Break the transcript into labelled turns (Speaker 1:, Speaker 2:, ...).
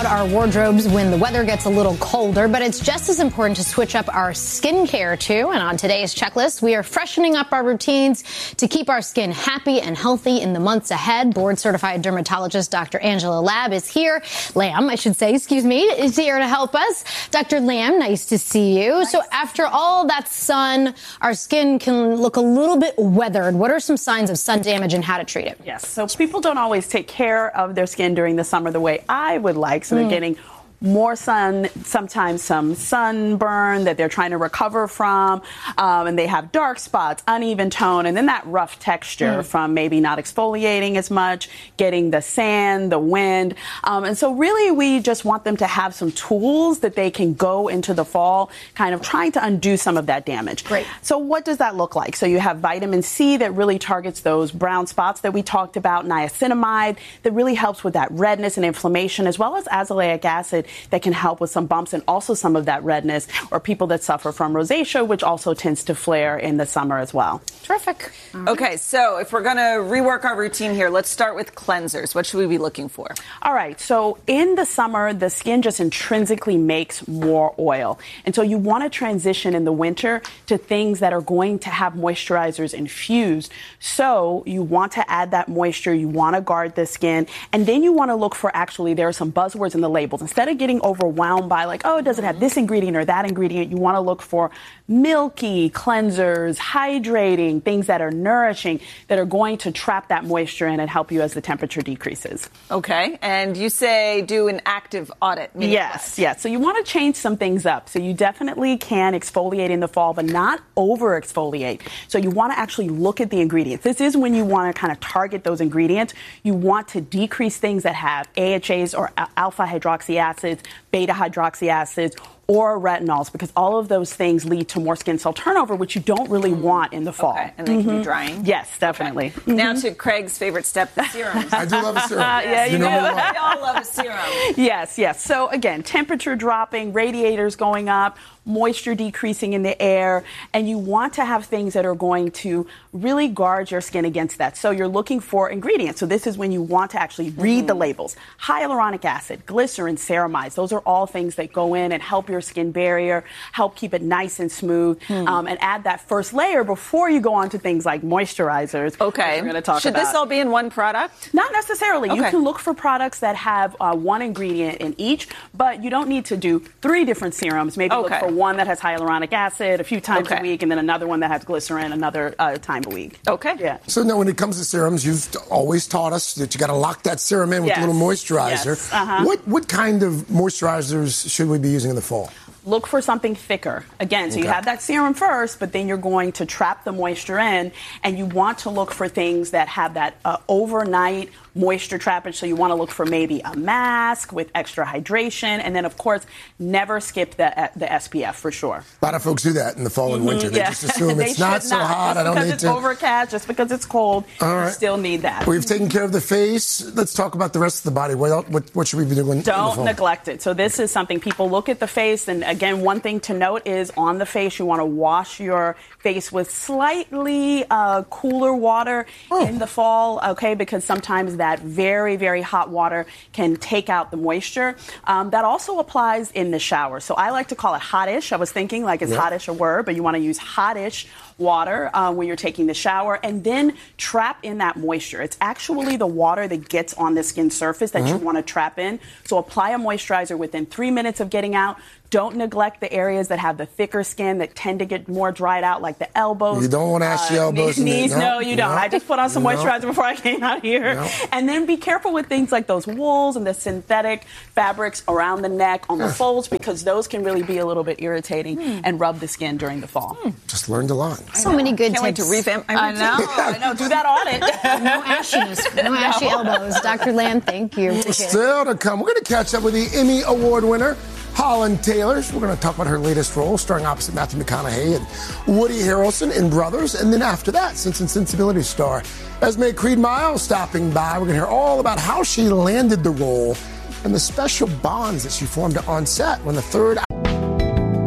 Speaker 1: our wardrobes when the weather gets a little colder, but it's just as important to switch up our skincare too. And on today's checklist, we are freshening up our routines to keep our skin happy and healthy in the months ahead. Board-certified dermatologist Dr. Angela Lamb is here. Is here to help us. Dr. Lamb, nice to see you. Nice. So after all that sun, our skin can look a little bit weathered. What are some signs of sun damage and how to treat it?
Speaker 2: Yes, so people don't always take care of their skin during the summer the way I would like. So they're getting more sun, sometimes some sunburn that they're trying to recover from, and they have dark spots, uneven tone, and then that rough texture from maybe not exfoliating as much, getting the sand, the wind. And so really we just want them to have some tools that they can go into the fall kind of trying to undo some of that damage.
Speaker 1: Great.
Speaker 2: So what does that look like? So you have vitamin C that really targets those brown spots that we talked about, niacinamide that really helps with that redness and inflammation, as well as azelaic acid that can help with some bumps and also some of that redness, or people that suffer from rosacea, which also tends to flare in the summer as well.
Speaker 1: Terrific.
Speaker 3: Okay, so if we're going to rework our routine here, let's start with cleansers. What should we be looking for?
Speaker 2: All right, so in the summer, the skin just intrinsically makes more oil. And so you want to transition in the winter to things that are going to have moisturizers infused. So you want to add that moisture, you want to guard the skin, and then you want to look for, actually, there are some buzzwords in the labels. Instead of getting overwhelmed by like, oh, it doesn't have this ingredient or that ingredient, you want to look for milky cleansers, hydrating, things that are nourishing, that are going to trap that moisture in and help you as the temperature decreases.
Speaker 3: Okay, and you say do an active audit.
Speaker 2: Yes. So you want to change some things up. So you definitely can exfoliate in the fall, but not over exfoliate. So you want to actually look at the ingredients. This is when you want to kind of target those ingredients. You want to decrease things that have AHAs or alpha hydroxy acids, beta hydroxy acids, or retinols, because all of those things lead to more skin cell turnover, which you don't really want in the fall.
Speaker 3: Okay, and they can be drying?
Speaker 2: Yes, definitely.
Speaker 3: Okay. Now to Craig's favorite step, the serums.
Speaker 4: I do love a serum.
Speaker 2: Yeah, you know
Speaker 3: we all love a serum.
Speaker 2: Yes. So again, temperature dropping, radiators going up, moisture decreasing in the air, and you want to have things that are going to really guard your skin against that. So you're looking for ingredients. So this is when you want to actually read the labels. Hyaluronic acid, glycerin, ceramides, those are all things that go in and help your skin barrier, help keep it nice and smooth, and add that first layer before you go on to things like moisturizers.
Speaker 3: Okay.
Speaker 2: We're going to talk
Speaker 3: Should
Speaker 2: about.
Speaker 3: this all be in one product?
Speaker 2: Not necessarily.
Speaker 3: Okay.
Speaker 2: You can look for products that have one ingredient in each, but you don't need to do 3 different serums. Maybe look for one that has hyaluronic acid a few times a week, and then another one that has glycerin another time a week.
Speaker 3: Okay.
Speaker 2: Yeah.
Speaker 4: So now when it comes to serums, you've always taught us that you got to lock that serum in with a little moisturizer.
Speaker 2: Yes.
Speaker 4: What kind of moisturizers should we be using in the fall?
Speaker 2: Look for something thicker. Again, so you have that serum first, but then you're going to trap the moisture in, and you want to look for things that have that overnight moisture trappage. So you want to look for maybe a mask with extra hydration, and then of course never skip the SPF for sure.
Speaker 4: A lot of folks do that in the fall and winter. They just assume it's not so hot. I don't need to.
Speaker 2: Just because it's overcast, just because it's cold, you still need that.
Speaker 4: We've taken care of the face. Let's talk about the rest of the body. What should we be doing?
Speaker 2: Don't neglect it. So this is something people look at the face, and again, one thing to note is on the face, you want to wash your face with slightly cooler water in the fall, okay, because sometimes that very, very hot water can take out the moisture. That also applies in the shower. So I like to call it hottish. I was thinking like is hottish a word, but you want to use hottish water when you're taking the shower, and then trap in that moisture. It's actually the water that gets on the skin surface that you want to trap in. So apply a moisturizer within 3 minutes of getting out. Don't neglect the areas that have the thicker skin that tend to get more dried out, like the elbows.
Speaker 4: You don't want to ash your elbows.
Speaker 2: Knees, no, you don't. I just put on some moisturizer before I came out here. And then be careful with things like those wools and the synthetic fabrics around the neck, on the folds, because those can really be a little bit irritating and rub the skin during the fall.
Speaker 4: Just learned a lot.
Speaker 1: So many good
Speaker 3: Can't wait
Speaker 1: tips.
Speaker 3: to revamp my routine.
Speaker 2: I know. Do that audit.
Speaker 1: No ashiness. No ashy elbows. Dr. Lamb, thank you.
Speaker 4: Still to come, we're going to catch up with the Emmy Award winner, Holland Taylor. We're going to talk about her latest role, starring opposite Matthew McConaughey and Woody Harrelson in Brothers. And then after that, Sense and Sensibility star Esme Creed Miles stopping by. We're going to hear all about how she landed the role and the special bonds that she formed on set when the third